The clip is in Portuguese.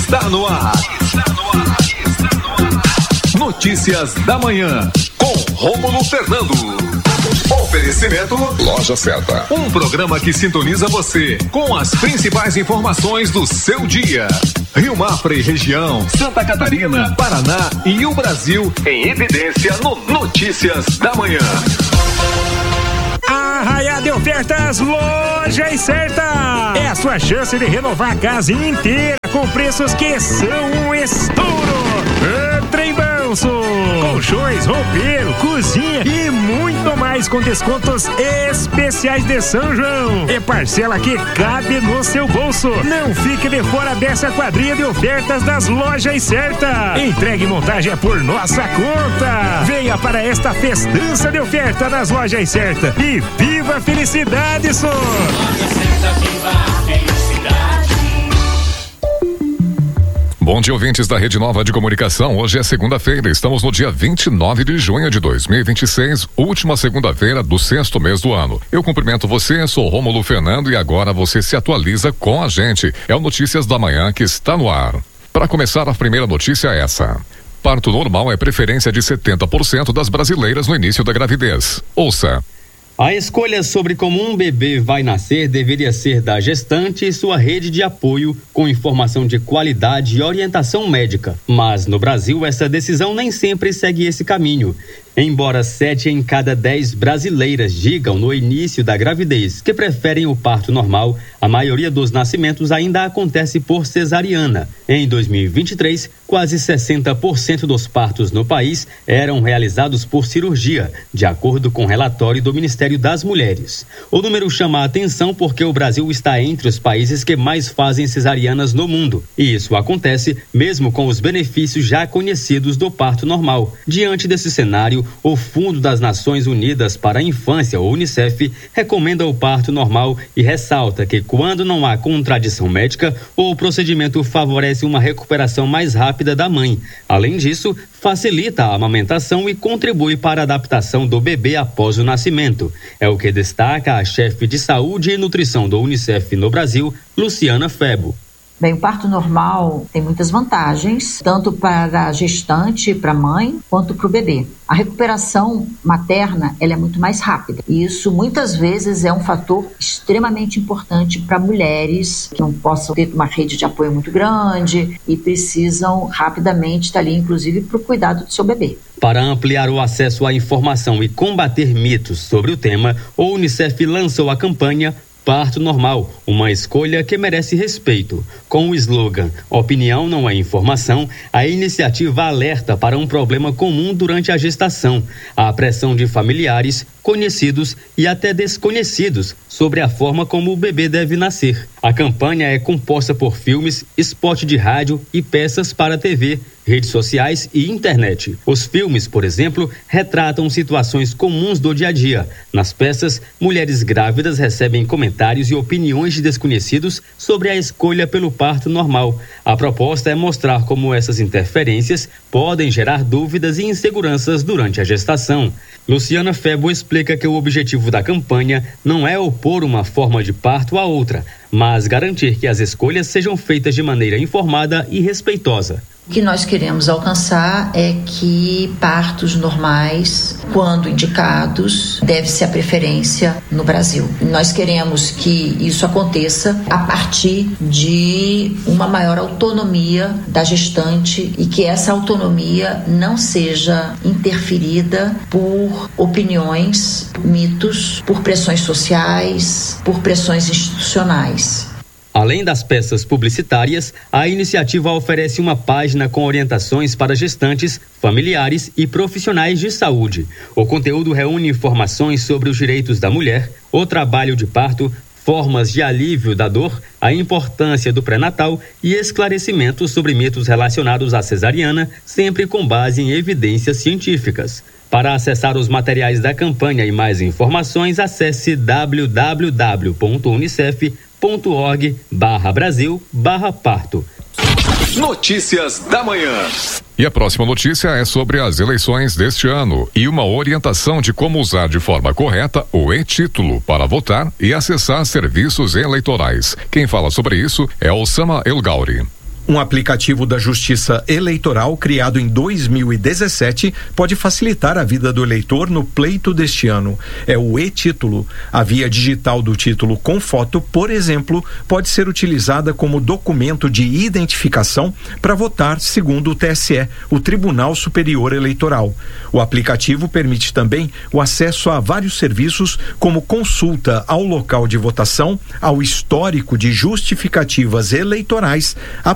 Está no ar. Notícias da manhã com Rômulo Fernando. Oferecimento Loja Certa. Um programa que sintoniza você com as principais informações do seu dia. Rio Mafra e região, Santa Catarina, Paraná e o Brasil em evidência no Notícias da Manhã. Arraiá de ofertas Loja Certa. É a sua chance de renovar a casa inteira com preços que são um estouro. Trem Manso, colchões, roupeiro, cozinha e muito mais com descontos especiais de São João. É parcela que cabe no seu bolso. Não fique de fora dessa quadrilha de ofertas das Lojas Certa. Entregue e montagem é por nossa conta. Venha para esta festança de oferta das Lojas Certa e viva a felicidade, só! Loja Certa, viva a felicidade. Bom dia, ouvintes da Rede Nova de Comunicação. Hoje é segunda-feira, estamos no dia 29 de junho de 2026, última segunda-feira do 6º mês do ano. Eu cumprimento você, sou Rômulo Fernando e agora você se atualiza com a gente. É o Notícias da Manhã que está no ar. Para começar, a primeira notícia é essa. Parto normal é preferência de 70% das brasileiras no início da gravidez. Ouça. A escolha sobre como um bebê vai nascer deveria ser da gestante e sua rede de apoio, com informação de qualidade e orientação médica. Mas no Brasil, essa decisão nem sempre segue esse caminho. Embora 7 em cada 10 brasileiras digam no início da gravidez que preferem o parto normal, a maioria dos nascimentos ainda acontece por cesariana. Em 2023, quase 60% dos partos no país eram realizados por cirurgia, de acordo com o relatório do Ministério das Mulheres. O número chama a atenção porque o Brasil está entre os países que mais fazem cesarianas no mundo. E isso acontece mesmo com os benefícios já conhecidos do parto normal. Diante desse cenário, o Fundo das Nações Unidas para a Infância, o UNICEF, recomenda o parto normal e ressalta que quando não há contradição médica, o procedimento favorece uma recuperação mais rápida da mãe. Além disso, facilita a amamentação e contribui para a adaptação do bebê após o nascimento. É o que destaca a chefe de saúde e nutrição do UNICEF no Brasil, Luciana Febo. Bem, o parto normal tem muitas vantagens, tanto para a gestante, para a mãe, quanto para o bebê. A recuperação materna, ela é muito mais rápida. E isso, muitas vezes, é um fator extremamente importante para mulheres que não possam ter uma rede de apoio muito grande e precisam rapidamente estar ali, inclusive, para o cuidado do seu bebê. Para ampliar o acesso à informação e combater mitos sobre o tema, o UNICEF lançou a campanha Parto Normal, uma escolha que merece respeito. Com o slogan "Opinião não é informação", a iniciativa alerta para um problema comum durante a gestação: a pressão de familiares, conhecidos e até desconhecidos sobre a forma como o bebê deve nascer. A campanha é composta por filmes, spot de rádio e peças para TV, redes sociais e internet. Os filmes, por exemplo, retratam situações comuns do dia a dia. Nas peças, mulheres grávidas recebem comentários e opiniões de desconhecidos sobre a escolha pelo parto normal. A proposta é mostrar como essas interferências podem gerar dúvidas e inseguranças durante a gestação. Luciana Febo explica que o objetivo da campanha não é opor uma forma de parto à outra, mas garantir que as escolhas sejam feitas de maneira informada e respeitosa. O que nós queremos alcançar é que partos normais, quando indicados, deve ser a preferência no Brasil. Nós queremos que isso aconteça a partir de uma maior autonomia da gestante e que essa autonomia não seja interferida por opiniões, mitos, por pressões sociais, por pressões institucionais. Além das peças publicitárias, a iniciativa oferece uma página com orientações para gestantes, familiares e profissionais de saúde. O conteúdo reúne informações sobre os direitos da mulher, o trabalho de parto, formas de alívio da dor, a importância do pré-natal e esclarecimentos sobre mitos relacionados à cesariana, sempre com base em evidências científicas. Para acessar os materiais da campanha e mais informações, acesse www.unicef.org/Brasil/parto. Notícias da manhã. E a próxima notícia é sobre as eleições deste ano e uma orientação de como usar de forma correta o e-título para votar e acessar serviços eleitorais. Quem fala sobre isso é Osama El Gauri. Um aplicativo da Justiça Eleitoral criado em 2017 pode facilitar a vida do eleitor no pleito deste ano. É o e-título. A via digital do título com foto, por exemplo, pode ser utilizada como documento de identificação para votar, segundo o TSE, o Tribunal Superior Eleitoral. O aplicativo permite também o acesso a vários serviços, como consulta ao local de votação, ao histórico de justificativas eleitorais,